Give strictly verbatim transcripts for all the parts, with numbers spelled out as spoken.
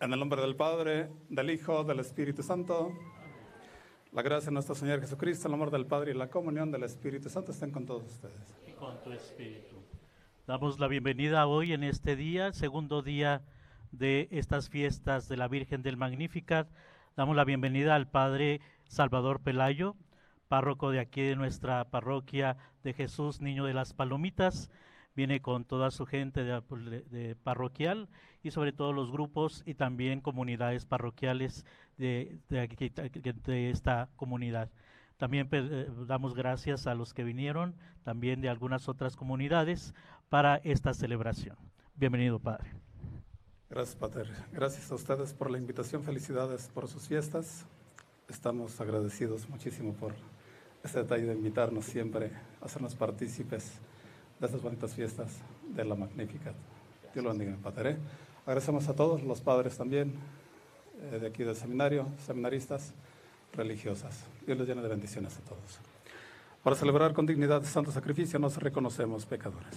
En el nombre del Padre, del Hijo, del Espíritu Santo. La gracia de nuestro Señor Jesucristo, el amor del Padre y la comunión del Espíritu Santo estén con todos ustedes. Y con tu espíritu. Damos la bienvenida hoy en este día, segundo día de estas fiestas de la Virgen del Magnificat. Damos la bienvenida al Padre Salvador Pelayo, párroco de aquí de nuestra parroquia de Jesús Niño de las Palomitas. Viene con toda su gente de, de, de parroquial y sobre todo los grupos y también comunidades parroquiales de, de, de, de esta comunidad. También eh, damos gracias a los que vinieron también de algunas otras comunidades para esta celebración. Bienvenido, Padre. Gracias, Padre. Gracias a ustedes por la invitación. Felicidades por sus fiestas. Estamos agradecidos muchísimo por este detalle de invitarnos siempre, a hacernos partícipes de estas bonitas fiestas de la Magnificat. Dios lo bendiga, Padre. Agradecemos a todos, los padres también, eh, de aquí del seminario, seminaristas, religiosas. Dios les llene de bendiciones a todos. Para celebrar con dignidad el santo sacrificio nos reconocemos pecadores.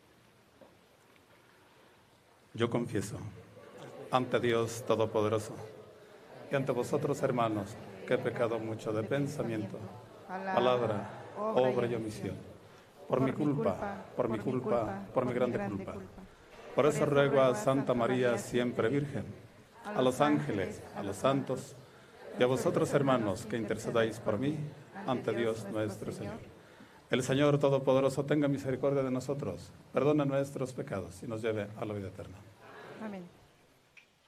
Yo confieso ante Dios Todopoderoso y ante vosotros, hermanos, que he pecado mucho de pensamiento, palabra, obra y omisión. Por mi culpa, por mi culpa, por mi grande culpa. Por eso ruego a Santa María, siempre Virgen, a los ángeles, a los santos, y a vosotros, hermanos, que intercedáis por mí ante Dios nuestro Señor. El Señor Todopoderoso tenga misericordia de nosotros, perdone nuestros pecados y nos lleve a la vida eterna. Amén.